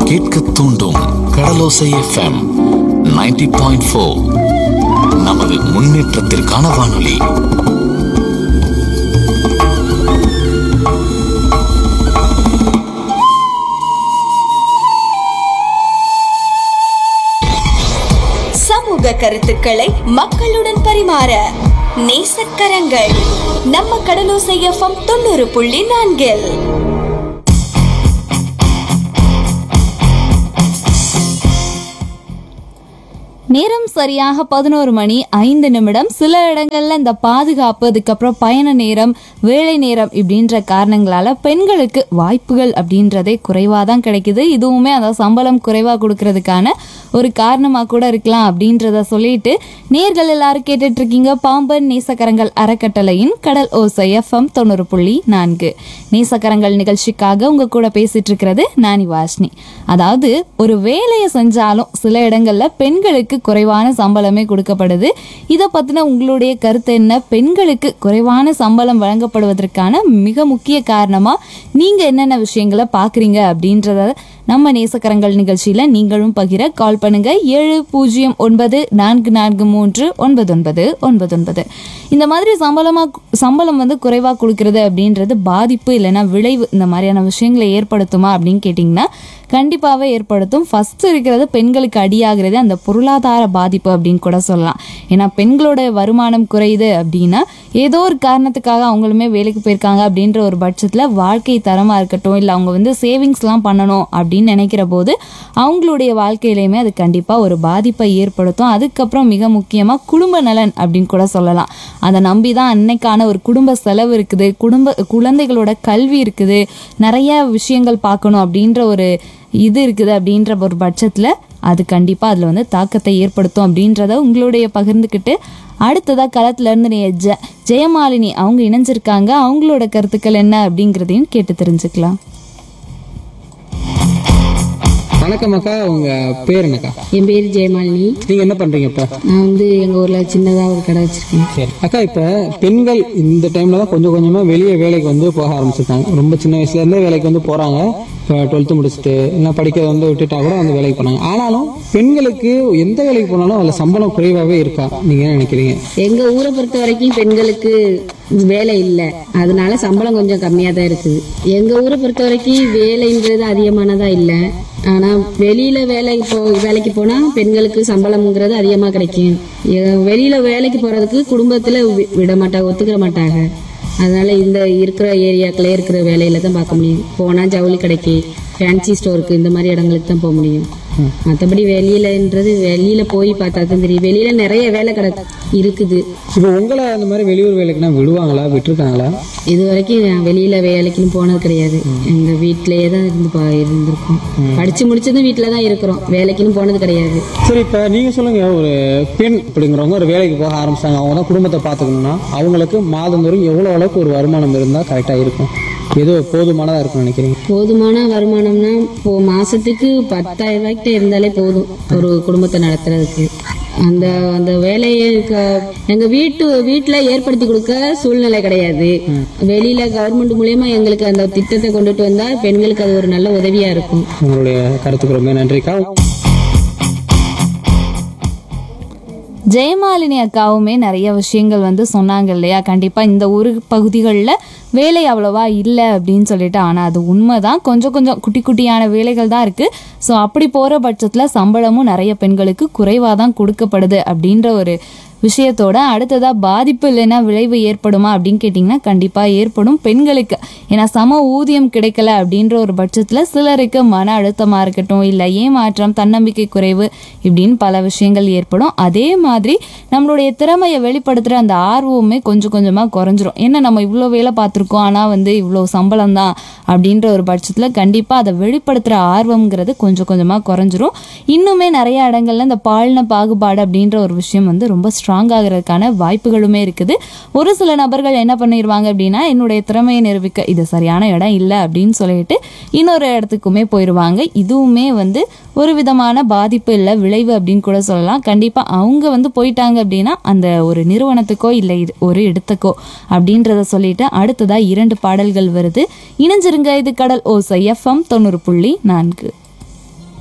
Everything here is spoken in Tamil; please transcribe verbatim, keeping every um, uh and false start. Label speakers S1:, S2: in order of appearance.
S1: கேட்க தூண்டும் கடலோசை எஃப்எம் நைன்டி பாயிண்ட் ஃபோர். நமது முன்னேற்றத்திற்கான வானொலி.
S2: சமூக கருத்துக்களை மக்களுடன் பரிமாற நேசக்கரங்கள் நம்ம கடலோசை எஃப்எம் தொண்ணூறு புள்ளி நான்கில்.
S3: நேரம் சரியாக பதினோரு மணி ஐந்து நிமிடம். சில இடங்கள்ல இந்த பாதுகாப்பு, அதுக்கப்புறம் பயண நேரம், வேலை நேரம் இப்படின்ற காரணங்களால பெண்களுக்கு வாய்ப்புகள் அப்படின்றதே குறைவாக தான் கிடைக்குது. இதுவுமே அதாவது சம்பளம் குறைவாக கொடுக்கறதுக்கான ஒரு காரணமாக கூட இருக்கலாம் அப்படின்றத சொல்லிட்டு நேர்கள் எல்லாரும் கேட்டுட்டு இருக்கீங்க பாம்பன் நேசக்கரங்கள் அறக்கட்டளையின் கடல் ஓசை எஃப்எம் தொண்ணூறு புள்ளி நான்கு. நேசக்கரங்கள் நிகழ்ச்சிக்காக உங்க கூட பேசிட்டு இருக்கிறது நானி வாஷ்னி. அதாவது ஒரு வேலையை செஞ்சாலும் சில இடங்கள்ல பெண்களுக்கு குறைவான சம்பளமே கொடுக்கப்படுது. இதை பத்தின உங்களுடைய கருத்து என்ன? பெண்களுக்கு குறைவான சம்பளம் வழங்கப்படுவதற்கான மிக முக்கிய காரணமா நீங்க என்னென்ன விஷயங்களை பாக்குறீங்க அப்படின்றத நம்ம நேசக்கரங்கள் நிகழ்ச்சியில நீங்களும் பகிர கால் பண்ணுங்க. ஏழு பூஜ்ஜியம் ஒன்பது நான்கு நான்கு மூன்று ஒன்பது ஒன்பது ஒன்பது ஒன்பது. இந்த மாதிரி சம்பளமா சம்பளம் வந்து குறைவா கொடுக்கறது அப்படின்றது பாதிப்பு இல்லைன்னா விளைவு இந்த மாதிரியான விஷயங்களை ஏற்படுத்துமா அப்படின்னு கேட்டிங்கன்னா கண்டிப்பாகவே ஏற்படுத்தும். ஃபர்ஸ்ட் இருக்கிறது பெண்களுக்கு அடியாகிறது அந்த பொருளாதார பாதிப்பு அப்படின்னு கூட சொல்லலாம். ஏன்னா பெண்களோட வருமானம் குறையுது அப்படின்னா ஏதோ ஒரு காரணத்துக்காக அவங்களுமே வேலைக்கு போயிருக்காங்க அப்படின்ற ஒரு பட்சத்தில் வாழ்க்கை தரமாக இருக்கட்டும், இல்லை அவங்க வந்து சேவிங்ஸ்லாம் பண்ணணும் அப்படின்னு நினைக்கிற போது அவங்களுடைய வாழ்க்கையிலையுமே அது கண்டிப்பாக ஒரு பாதிப்பை ஏற்படுத்தும். அதுக்கப்புறம் மிக முக்கியமாக குடும்ப நலன் அப்படின்னு கூட சொல்லலாம். அதை நம்பி தான் அன்னைக்கான ஒரு குடும்ப செலவு இருக்குது, குடும்ப குழந்தைகளோட கல்வி இருக்குது, நிறைய விஷயங்கள் பார்க்கணும் அப்படின்ற ஒரு இது இருக்குது. அப்படின்ற ஒரு பட்சத்தில் அது கண்டிப்பாக அதில் வந்து தாக்கத்தை ஏற்படுத்தும் அப்படின்றத உங்களுடைய பகிர்ந்துக்கிட்டு அடுத்ததாக களத்துல இருந்து ஜெ ஜெயமாலினி அவங்க இணைஞ்சிருக்காங்க. அவங்களோட கருத்துக்கள் என்ன அப்படிங்கிறதையும் கேட்டு தெரிஞ்சுக்கலாம்.
S4: வணக்கம் அக்கா, உங்க பேர் என்னக்கா?
S5: என் பேர் ஜெயமாலினி.
S4: நீங்க என்ன பண்றீங்க இப்ப?
S5: நான் வந்து எங்க ஊர்ல சின்னதா ஒரு கடை வச்சிருக்கேன்.
S4: சரி அக்கா, இப்ப பெண்கள் இந்த டைம்ல தான் கொஞ்சம் கொஞ்சமா வெளியே வேலைக்கு வந்து போக ஆரம்பிச்சிருக்காங்க. ரொம்ப சின்ன வயசுல இருந்தே வேலைக்கு வந்து போறாங்க. இப்போ டுவெல்த்து முடிச்சுட்டு என்ன படிக்கிறத வந்து விட்டுட்டா கூட வந்து வேலைக்கு போனாங்க. ஆனாலும் பெண்களுக்கு எந்த வேலைக்கு போனாலும் அதுல சம்பளம் குறைவாகவே இருக்கா, நீங்க என்ன நினைக்கிறீங்க?
S5: எங்க ஊரை பொறுத்த வரைக்கும் பெண்களுக்கு வேலை இல்லை, அதனால சம்பளம் கொஞ்சம் கம்மியா தான் இருக்குது. எங்க ஊரை பொறுத்த வரைக்கும் வேலைன்றது அதிகமானதா இல்லை. ஆனா வெளியில வேலைக்கு போ வேலைக்கு போனா பெண்களுக்கு சம்பளம்ங்கிறது அதிகமா கிடைக்கும். வெளியில வேலைக்கு போறதுக்கு குடும்பத்துல விட மாட்டாங்க, ஒத்துக்கிற மாட்டாங்க. அதனால இந்த இருக்கிற ஏரியாக்குள்ளே இருக்கிற வேலையில தான் பார்க்க முடியும். போனா ஜவுளி கடைக்கு, ஃபேன்சி ஸ்டோருக்கு, இந்த மாதிரி இடங்களுக்கு தான் போக முடியும். மற்றபடி வெளியிலன்றது வெளியில போய் பார்த்தா தான் தெரியும். வெளியில நிறைய வேலை கடை இருக்குது.
S4: இப்போ உங்களை அந்த மாதிரி வெளியூர் வேலைக்குன்னா விடுவாங்களா, விட்டுருக்காங்களா?
S5: இது வரைக்கும் நான் வெளியில வேலைக்குன்னு போனது கிடையாது. எங்க வீட்டிலேயே தான் இருந்து இருந்திருக்கோம். படிச்சு முடிச்சதும் வீட்டில தான் இருக்கிறோம், வேலைக்குன்னு போனது கிடையாது.
S4: சரி, இப்ப நீங்க சொல்லுங்க, ஒரு பெண் அப்படிங்கிறவங்க ஒரு வேலைக்கு போக ஆரம்பிச்சாங்க, அவங்க தான் குடும்பத்தை பார்த்துக்கணும்னா அவங்களுக்கு மாதந்தோறும் எவ்வளவு அளவுக்கு ஒரு வருமானம் இருந்தா கரெக்டா இருக்கும்? ஏதோ போதுமானதா இருக்கும் நினைக்கிறீங்க?
S5: போதுமான வருமானம்னா இப்போ மாசத்துக்கு பத்தாயிரம் ரூபாய்க்கிட்ட இருந்தாலே போதும் ஒரு குடும்பத்தை நடத்துறதுக்கு. அந்த அந்த வேலையை எங்க வீட்டு வீட்டுல ஏற்படுத்தி கொடுக்க சூழ்நிலை கிடையாது. வெளியில கவர்மெண்ட் மூலியமா எங்களுக்கு அந்த திட்டத்தை கொண்டுட்டு வந்தா பெண்களுக்கு அது ஒரு நல்ல உதவியா இருக்கும்.
S4: உங்களுடைய கருத்துக்கு ரொம்ப நன்றிக்கா.
S3: ஜெயமாலினி அக்காவுமே நிறைய விஷயங்கள் வந்து சொன்னாங்க இல்லையா? கண்டிப்பாக இந்த ஊர் பகுதிகளில் வேலை அவ்வளோவா இல்லை அப்படின்னு சொல்லிட்டு, ஆனால் அது உண்மைதான். கொஞ்சம் கொஞ்சம் குட்டி குட்டியான வேலைகள் தான் இருக்குது. ஸோ அப்படி போகிற பட்சத்தில் சம்பளமும் நிறைய பெண்களுக்கு குறைவாக தான் கொடுக்கப்படுது அப்படின்ற ஒரு விஷயத்தோட அடுத்ததா பாதிப்பு இல்லைன்னா விளைவு ஏற்படுமா அப்படின்னு கேட்டிங்கன்னா கண்டிப்பாக ஏற்படும் பெண்களுக்கு. ஏன்னா சம ஊதியம் கிடைக்கல அப்படின்ற ஒரு பட்சத்தில் சிலருக்கு மன அழுத்தமாக இருக்கட்டும், இல்லை ஏமாற்றம், தன்னம்பிக்கை குறைவு இப்படின்னு பல விஷயங்கள் ஏற்படும். அதே மாதிரி நம்மளுடைய திறமையை வெளிப்படுத்துகிற அந்த ஆர்வமே கொஞ்சம் கொஞ்சமாக குறைஞ்சிரும். ஏன்னா நம்ம இவ்வளோ வேலை பார்த்துருக்கோம், ஆனால் வந்து இவ்வளோ சம்பளம் தான் அப்படின்ற ஒரு பட்சத்தில் கண்டிப்பாக அதை வெளிப்படுத்துகிற ஆர்வம்ங்கிறது கொஞ்சம் கொஞ்சமாக குறைஞ்சிரும். இன்னுமே நிறைய இடங்கள்ல இந்த பாலின பாகுபாடு அப்படின்ற ஒரு விஷயம் வந்து ரொம்ப ஸ்ட்ராங் ஆகிறதுக்கான வாய்ப்புகளுமே இருக்குது. ஒரு சில நபர்கள் என்ன பண்ணிடுவாங்க அப்படின்னா, என்னுடைய திறமையை நிரூபிக்க இது சரியான இடம் இல்லை அப்படின்னு சொல்லிட்டு இன்னொரு இடத்துக்குமே போயிடுவாங்க. இதுவுமே வந்து ஒரு விதமான பாதிப்பு இல்லை விளைவு அப்படின்னு கூட சொல்லலாம். கண்டிப்பாக அவங்க வந்து போயிட்டாங்க அப்படின்னா அந்த ஒரு நிறுவனத்துக்கோ இல்லை ஒரு இடத்துக்கோ அப்படின்றத சொல்லிட்டு அடுத்ததா இரண்டு பாடல்கள் வருது. இணைஞ்சிருங்க. இது கடல் ஓசை எஃப்எம் தொண்ணூறு புள்ளி நான்கு.